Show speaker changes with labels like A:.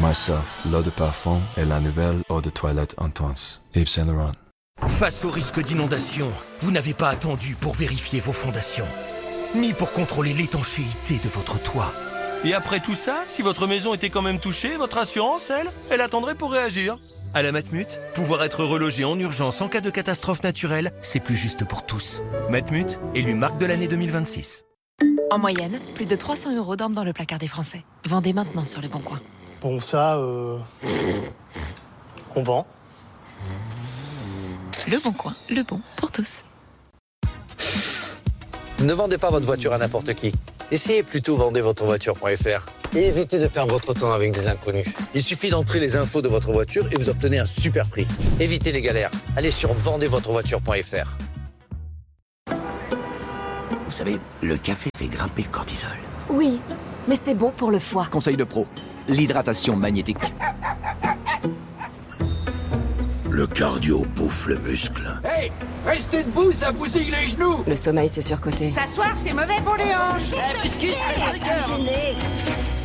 A: Myself, l'eau de parfum et la nouvelle eau de toilette intense. Yves Saint Laurent.
B: Face au risque d'inondation, vous n'avez pas attendu pour vérifier vos fondations, ni pour contrôler l'étanchéité de votre toit. Et après tout ça, si votre maison était quand même touchée, votre assurance, elle attendrait pour réagir. À la Matmut, pouvoir être relogé en urgence en cas de catastrophe naturelle, c'est plus juste pour tous. Matmut, élu marque de l'année 2026.
C: En moyenne, plus de 300 € dorment dans le placard des Français. Vendez maintenant sur Le Bon Coin.
D: Bon, ça, on vend.
C: Le Bon Coin, le bon pour tous.
E: Ne vendez pas votre voiture à n'importe qui. Essayez plutôt vendezvotrevoiture.fr et évitez de perdre votre temps avec des inconnus. Il suffit d'entrer les infos de votre voiture et vous obtenez un super prix. Évitez les galères. Allez sur vendezvotrevoiture.fr.
F: Vous savez, le café fait grimper le cortisol.
G: Oui, mais c'est bon pour le foie.
F: Conseil de pro, l'hydratation magnétique. Le cardio bouffe le muscle.
H: Hey, restez debout, ça bousille les genoux.
G: Le sommeil, c'est surcoté.
I: S'asseoir, c'est mauvais pour les hanches.
H: Biscuit,